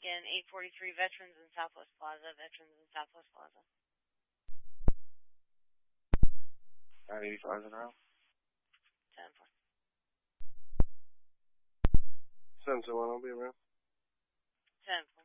Again, 843 Veterans in Southwest Plaza, Veterans in Southwest Plaza. 985 around. 10-4. 7-1, I'll be around. 10-4.